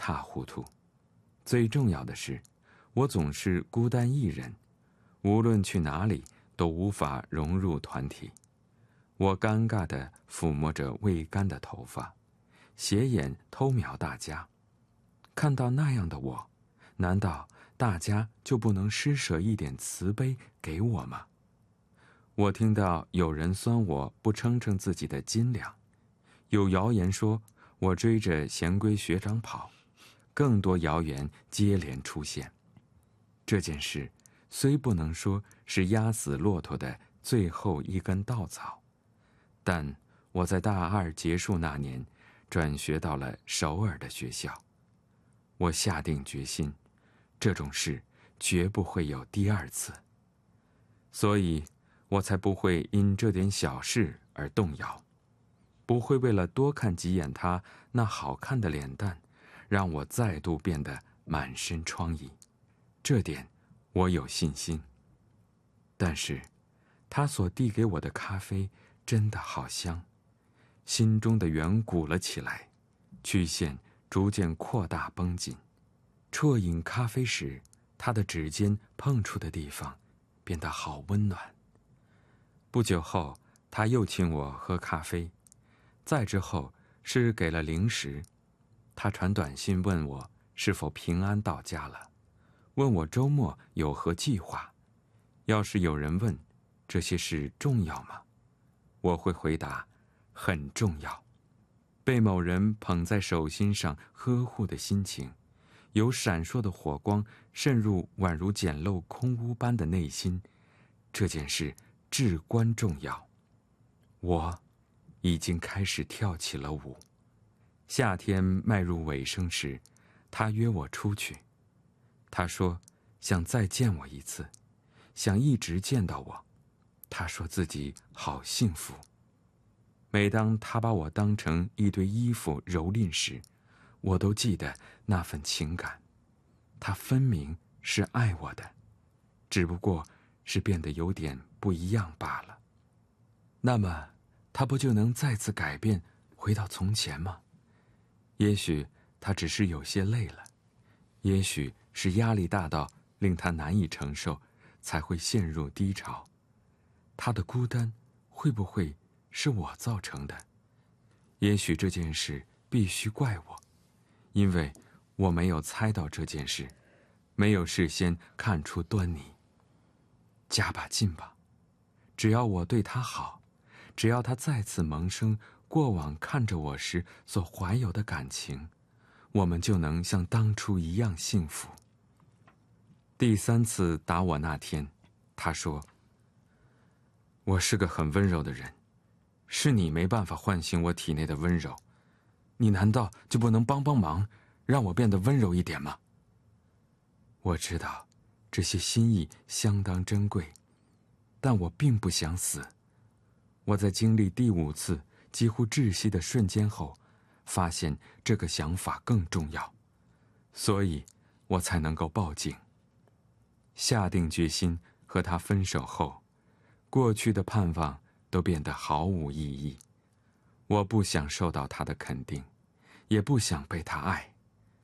塌糊涂。最重要的是，我总是孤单一人，无论去哪里都无法融入团体。我尴尬地抚摸着未干的头发，斜眼偷瞄大家。看到那样的我，难道大家就不能施舍一点慈悲给我吗？我听到有人酸我不称称自己的斤两，有谣言说我追着贤龟学长跑，更多谣言接连出现。这件事虽不能说是压死骆驼的最后一根稻草，但我在大二结束那年转学到了首尔的学校。我下定决心，这种事绝不会有第二次，所以我才不会因这点小事而动摇，不会为了多看几眼他那好看的脸蛋，让我再度变得满身疮痍。这点我有信心。但是他所递给我的咖啡真的好香，心中的圆鼓了起来，曲线逐渐扩大绷紧。啜饮咖啡时，他的指尖碰触的地方变得好温暖。不久后，他又请我喝咖啡，再之后是给了零食。他传短信问我是否平安到家了，问我周末有何计划。要是有人问这些事重要吗，我会回答很重要。被某人捧在手心上呵护的心情，有闪烁的火光渗入宛如简陋空屋般的内心，这件事至关重要。我已经开始跳起了舞。夏天迈入尾声时，他约我出去。他说想再见我一次，想一直见到我。他说自己好幸福。每当他把我当成一堆衣服蹂躏时，我都记得那份情感。他分明是爱我的，只不过是变得有点不一样罢了。那么他不就能再次改变，回到从前吗？也许他只是有些累了，也许是压力大到令他难以承受，才会陷入低潮。他的孤单会不会是我造成的？也许这件事必须怪我，因为我没有猜到这件事，没有事先看出端倪。加把劲吧，只要我对他好，只要他再次萌生过往看着我时所怀有的感情，我们就能像当初一样幸福。第3次打我那天，他说：我是个很温柔的人，是你没办法唤醒我体内的温柔，你难道就不能帮帮忙，让我变得温柔一点吗？我知道这些心意相当珍贵，但我并不想死。我在经历第5次几乎窒息的瞬间后，发现这个想法更重要，所以我才能够报警。下定决心和他分手后，过去的盼望都变得毫无意义。我不想受到他的肯定，也不想被他爱。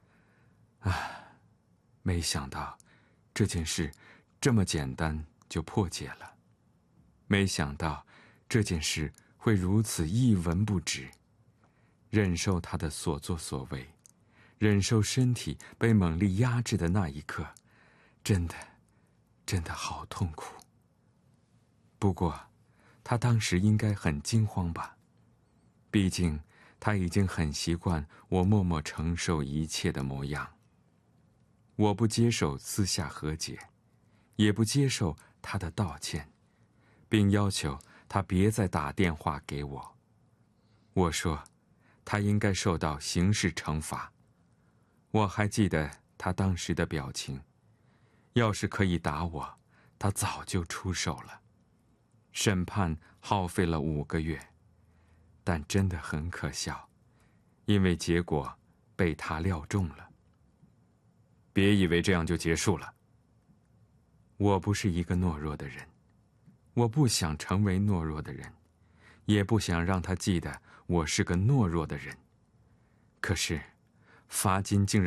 没想到这件事这么简单就破解了，没想到这件事会如此一文不值。忍受他的所作所为，忍受身体被猛力压制的那一刻，真的好痛苦。不过他当时应该很惊慌吧，毕竟他已经很习惯我默默承受一切的模样。我不接受私下和解，也不接受他的道歉，并要求他别再打电话给我。我说他应该受到刑事惩罚。我还记得他当时的表情，要是可以打我，他早就出手了。审判耗费了5个月，但真的很可笑，因为结果被他料中了。别以为这样就结束了。我不是一个懦弱的人，我不想成为懦弱的人，也不想让他记得我是个懦弱的人。可是罚金竟然